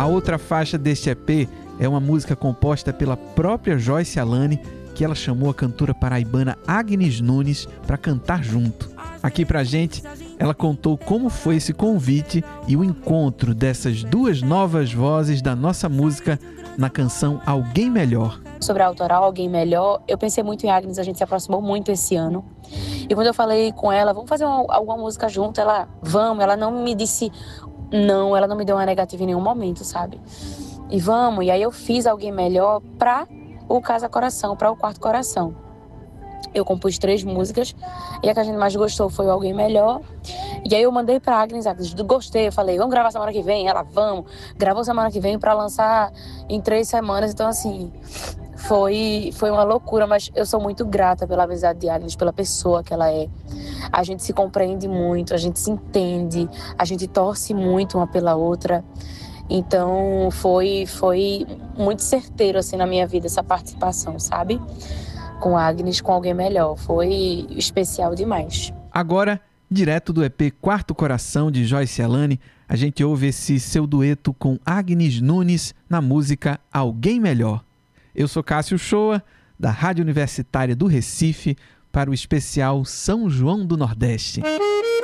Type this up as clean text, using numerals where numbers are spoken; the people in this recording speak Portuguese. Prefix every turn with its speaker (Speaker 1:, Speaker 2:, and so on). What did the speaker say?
Speaker 1: A outra faixa deste EP é uma música composta pela própria Joyce Alane, que ela chamou a cantora paraibana Agnes Nunes para cantar junto. Aqui pra gente, ela contou como foi esse convite e o encontro dessas duas novas vozes da nossa música na canção Alguém Melhor.
Speaker 2: Sobre a autoral Alguém Melhor, eu pensei muito em Agnes, a gente se aproximou muito esse ano. E quando eu falei com ela, vamos fazer alguma música junto, ela não me disse não, ela não me deu uma negativa em nenhum momento, sabe? E vamos, e aí eu fiz Alguém Melhor pra o Casa Coração, para o Quarto Coração. Eu compus 3 músicas e a que a gente mais gostou foi o Alguém Melhor. E aí eu mandei pra Agnes, gostei, eu falei, vamos gravar semana que vem? Ela, vamos. Gravou semana que vem pra lançar em 3 semanas, então assim, foi uma loucura, mas eu sou muito grata pela amizade de Agnes, pela pessoa que ela é. A gente se compreende muito, a gente se entende, a gente torce muito uma pela outra. Então foi muito certeiro assim na minha vida essa participação, sabe? Com Agnes, com Alguém Melhor. Foi especial demais.
Speaker 1: Agora, direto do EP Quarto Coração de Joyce Alane, a gente ouve esse seu dueto com Agnes Nunes na música Alguém Melhor. Eu sou Cássio Shoa, da Rádio Universitária do Recife, para o especial São João do Nordeste.